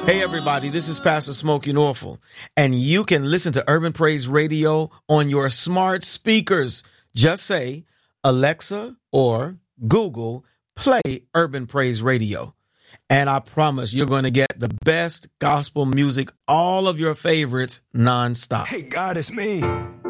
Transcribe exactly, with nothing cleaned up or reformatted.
Hey everybody, this is Pastor Smokey Norfolk, and you can listen to Urban Praise Radio on your smart speakers. Just say, Alexa or Google, play Urban Praise Radio. And I promise you're going to get the best gospel music, all of your favorites, nonstop. Hey God, it's me.